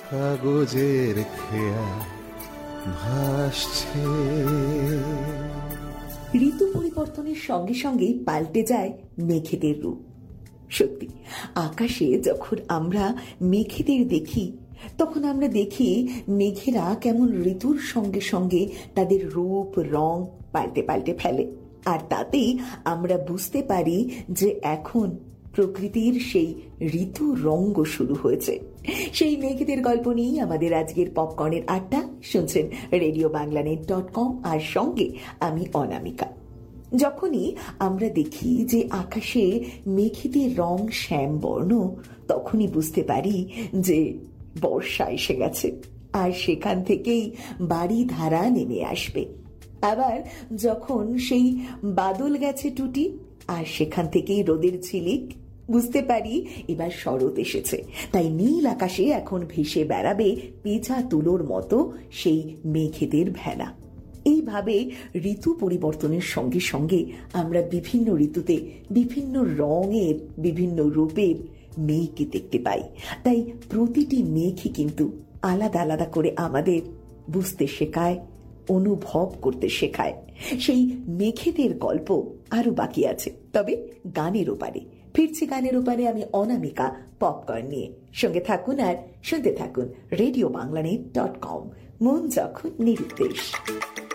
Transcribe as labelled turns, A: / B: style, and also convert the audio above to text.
A: কাগজের খেয়া ভাসছে।
B: ঋতু পরিবর্তনের সঙ্গে সঙ্গেই পাল্টে যায় মেঘেদের রূপ। সত্যি, আকাশে যখন আমরা মেঘেদের দেখি তখন আমরা দেখি মেঘেরা কেমন ঋতুর সঙ্গে সঙ্গে তাদের রূপ রং পাল্টে পাল্টে ফেলে। আর তাতেই আমরা বুঝতে পারি যে এখন প্রকৃতির সেই ঋতু রঙ্গ শুরু হয়েছে। সেই মেঘেদের গল্প নিয়েই আমাদের আজকের পপকর্নের আড্ডা। শুনছেন রেডিওবাংলানেট.com, আর সঙ্গে আমি অনামিকা। যখনই আমরা দেখি যে আকাশে মেঘেদের রং শ্যাম বর্ণ, তখনই বুঝতে পারি যে বর্ষা এসে গেছে, আর সেখান থেকেই বাড়ি ধারা নেমে আসবে। আবার যখন সেই বাদল গেছে টুটি, আর সেখান থেকেই রোদের ঝিলিক, বুঝতে পারি এবার শরৎ এসেছে। তাই নীল আকাশে এখন ভেসে বেড়াবে পেঁচা তুলোর মতো সেই মেঘেদের ভেলা। এইভাবে ঋতু পরিবর্তনের সঙ্গে সঙ্গে আমরা বিভিন্ন ঋতুতে বিভিন্ন রঙের বিভিন্ন রূপের মেঘকে দেখতে পাই। তাই প্রতিটি মেঘই কিন্তু আলাদা আলাদা করে আমাদের বুঝতে শেখায়, অনুভব করতে শেখায়। সেই মেঘেদের গল্প আরো বাকি আছে, তবে গানের ওপারে ফিরছি। গানের ওপারে আমি অনামিকা, পপকর্ন নিয়ে। সঙ্গে থাকুন আর শুনতে থাকুন রেডিওবাংলানেট.com, মন যখন নিরুদ্দেশ।